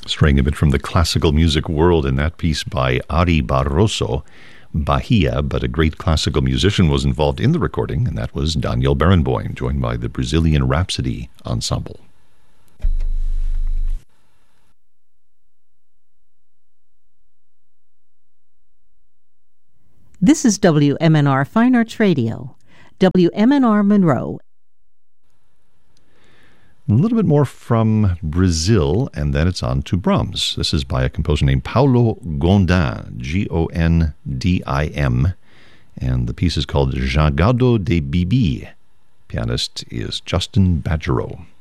Straying a bit from the classical music world in that piece by Ari Barroso, Bahia, but a great classical musician was involved in the recording, and that was Daniel Barenboim, joined by the Brazilian Rhapsody Ensemble. This is WMNR Fine Arts Radio, WMNR Monroe. A little bit more from Brazil, and then it's on to Brahms. This is by a composer named Paulo Gondim, Gondim, and the piece is called Jangado de Bibi. Pianist is Justin Badgerow.